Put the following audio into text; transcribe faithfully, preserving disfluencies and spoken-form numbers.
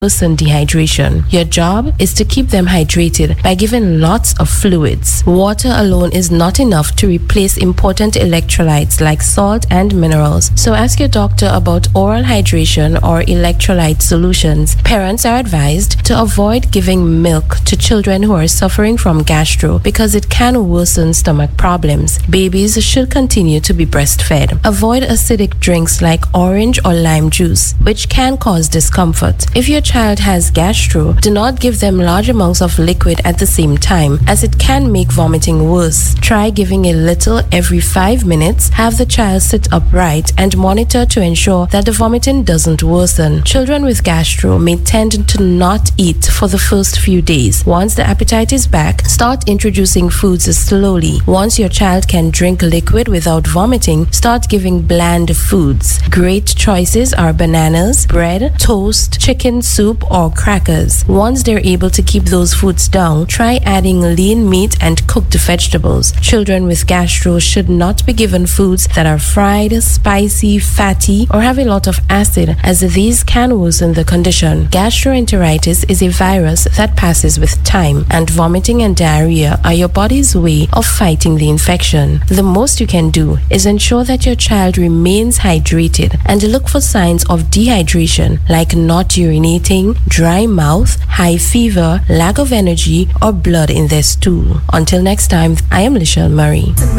worsen dehydration. Your job is to keep them hydrated by giving lots of fluids. Water alone is not enough to replace important electrolytes like salt and minerals. So ask your doctor about oral hydration or electrolyte solutions. Parents are advised to avoid giving milk to children who are suffering from gastro because it can worsen stomach problems. Babies should continue to be breastfed. Avoid acidic drinks like orange or lime juice, which can cause discomfort. If your child has gastro, do not give them large amounts of liquid at the same time, as it can make vomiting worse. Try giving a little every five minutes. Have the child sit upright and monitor to ensure that the vomiting doesn't worsen. Children with gastro may tend to not eat for the first few days. Once the appetite is back, start introducing foods slowly. Once your child can drink liquid without vomiting, start giving bland foods. Great choices are bananas, bread, toast, chicken soup, or crackers. Once they're able to keep those foods down, try adding lean meat and cooked vegetables. Children with gastro should not be given foods that are fried, spicy, fatty, or have a lot of acid, as these can worsen the condition. Gastroenteritis is a virus that passes with time, and vomiting and diarrhea are your body's way of fighting the infection. The most you can do is ensure that your child remains hydrated and look for signs of dehydration like not urinating, dry mouth, high fever, lack of energy, or blood in their stool. Until next time, I am Lichelle Murray.